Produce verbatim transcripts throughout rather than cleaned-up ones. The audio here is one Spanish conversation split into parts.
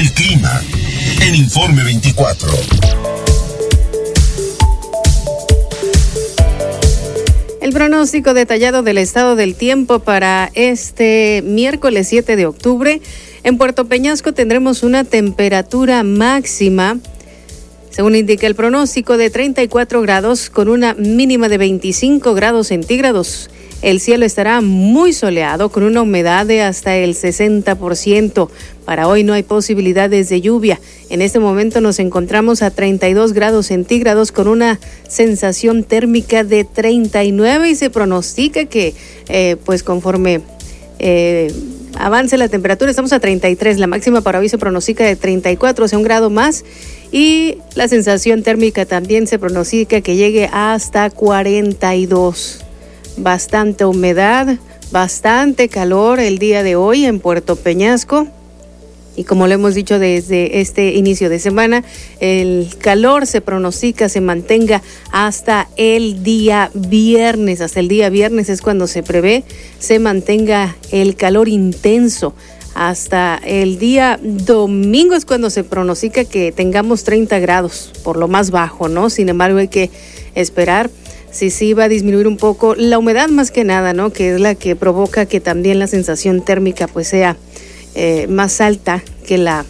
El clima en Informe veinticuatro. El pronóstico detallado del estado del tiempo para este miércoles siete de octubre. En Puerto Peñasco tendremos una temperatura máxima, según indica el pronóstico, de treinta y cuatro grados con una mínima de veinticinco grados centígrados. El cielo estará muy soleado con una humedad de hasta el sesenta por ciento. Para hoy no hay posibilidades de lluvia. En este momento nos encontramos a treinta y dos grados centígrados con una sensación térmica de treinta y nueve y se pronostica que eh, pues conforme eh, avance la temperatura, estamos a treinta y tres, la máxima para hoy se pronostica de treinta y cuatro, o sea un grado más, y la sensación térmica también se pronostica que llegue hasta cuarenta y dos. Bastante humedad, bastante calor el día de hoy en Puerto Peñasco. Y como lo hemos dicho desde este inicio de semana, el calor se pronostica se mantenga hasta el día viernes. Hasta el día viernes es cuando se prevé se mantenga el calor intenso. Hasta el día domingo es cuando se pronostica que tengamos treinta grados, por lo más bajo, ¿no? Sin embargo, hay que esperar. Sí, sí, va a disminuir un poco la humedad más que nada, ¿no? Que es la que provoca que también la sensación térmica pues sea eh, más alta que la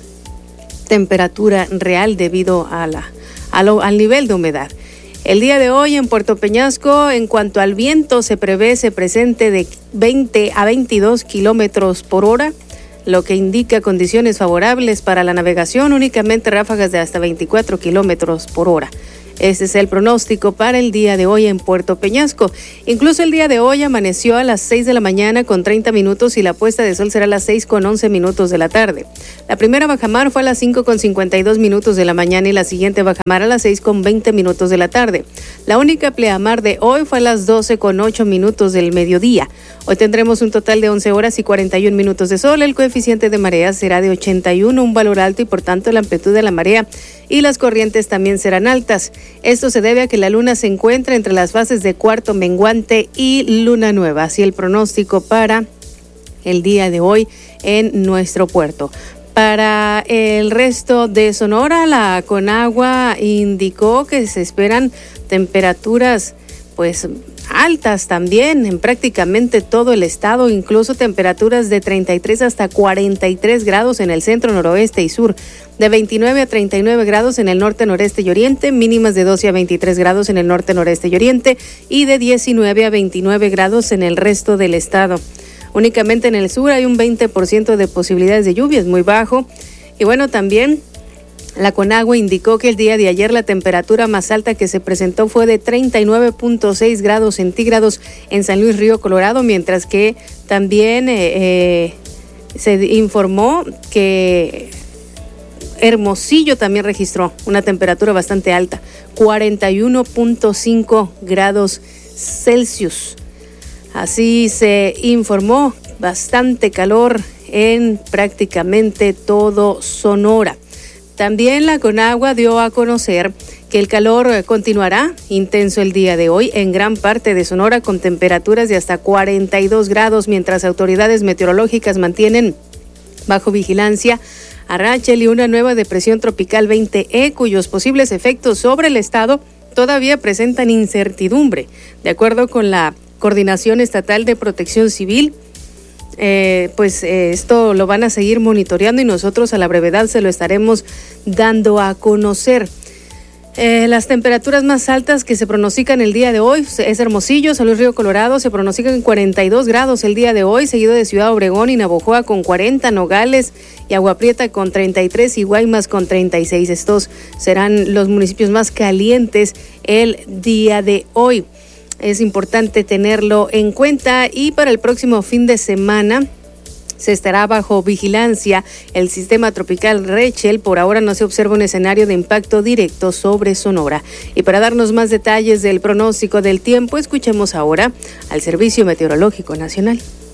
temperatura real debido a la, a lo, al nivel de humedad. El día de hoy en Puerto Peñasco, en cuanto al viento, se prevé se presente de veinte a veintidós kilómetros por hora, lo que indica condiciones favorables para la navegación, únicamente ráfagas de hasta veinticuatro kilómetros por hora. Este es el pronóstico para el día de hoy en Puerto Peñasco. Incluso el día de hoy amaneció a las seis de la mañana con treinta minutos y la puesta de sol será a las seis con once minutos de la tarde. La primera bajamar fue a las cinco con cincuenta y dos minutos de la mañana y la siguiente bajamar a las seis con veinte minutos de la tarde. La única pleamar de hoy fue a las doce con ocho minutos del mediodía. Hoy tendremos un total de once horas y cuarenta y un minutos de sol. El coeficiente de marea será de ochenta y uno, un valor alto, y por tanto la amplitud de la marea y las corrientes también serán altas. Esto se debe a que la luna se encuentra entre las fases de cuarto menguante y luna nueva. Así el pronóstico para el día de hoy en nuestro puerto. Para el resto de Sonora, la Conagua indicó que se esperan temperaturas pues altas también en prácticamente todo el estado, incluso temperaturas de treinta y tres hasta cuarenta y tres grados en el centro, noroeste y sur, de veintinueve a treinta y nueve grados en el norte, noreste y oriente, mínimas de doce a veintitrés grados en el norte, noreste y oriente y de diecinueve a veintinueve grados en el resto del estado. Únicamente en el sur hay un veinte por ciento de posibilidades de lluvia, es muy bajo. Y bueno, también la Conagua indicó que el día de ayer la temperatura más alta que se presentó fue de treinta y nueve punto seis grados centígrados en San Luis Río Colorado, mientras que también eh, eh, se informó que Hermosillo también registró una temperatura bastante alta, cuarenta y uno punto cinco grados Celsius. Así se informó, bastante calor en prácticamente todo Sonora. También la Conagua dio a conocer que el calor continuará intenso el día de hoy en gran parte de Sonora con temperaturas de hasta cuarenta y dos grados, mientras autoridades meteorológicas mantienen bajo vigilancia a Rachel y una nueva depresión tropical veinte E, cuyos posibles efectos sobre el estado todavía presentan incertidumbre. De acuerdo con la Coordinación Estatal de Protección Civil, Eh, pues eh, esto lo van a seguir monitoreando y nosotros a la brevedad se lo estaremos dando a conocer. Eh, las temperaturas más altas que se pronostican el día de hoy es Hermosillo, San Luis Río Colorado, se pronostican cuarenta y dos grados el día de hoy, seguido de Ciudad Obregón y Navojoa con cuarenta, Nogales y Agua Prieta con treinta y tres y Guaymas con treinta y seis. Estos serán los municipios más calientes el día de hoy. Es importante tenerlo en cuenta y para el próximo fin de semana se estará bajo vigilancia el sistema tropical Rachel. Por ahora no se observa un escenario de impacto directo sobre Sonora. Y para darnos más detalles del pronóstico del tiempo, escuchemos ahora al Servicio Meteorológico Nacional.